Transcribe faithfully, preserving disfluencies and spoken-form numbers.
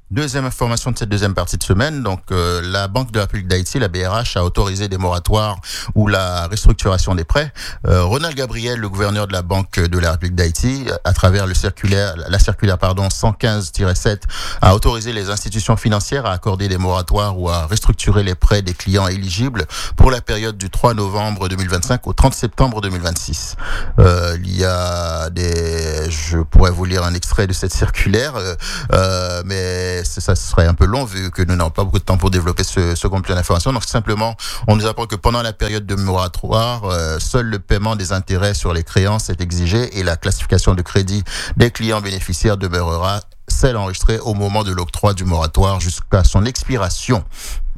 Deuxième information de cette deuxième partie de semaine, donc euh, la Banque de la République d'Haïti, la B R H, a autorisé des moratoires ou la restructuration des prêts. Euh, Ronald Gabriel, le gouverneur de la Banque de la République d'Haïti, à travers le circulaire, la circulaire pardon cent quinze tiret sept, a autorisé les institutions financières à accorder des moratoires ou à restructurer les prêts des clients éligibles pour la période du trois novembre deux mille vingt-cinq au trente septembre deux mille vingt-six. Euh, il y a des, je pourrais vous lire un extrait de cette circulaire, euh, euh, mais ça serait un peu long vu que nous n'avons pas beaucoup de temps pour développer ce, ce complément d'information. Donc simplement, on nous apprend que pendant la période de moratoire, euh, seul le paiement des intérêts sur les créances est exigé et la classification de crédit des clients bénéficiaires demeurera celle enregistrée au moment de l'octroi du moratoire jusqu'à son expiration.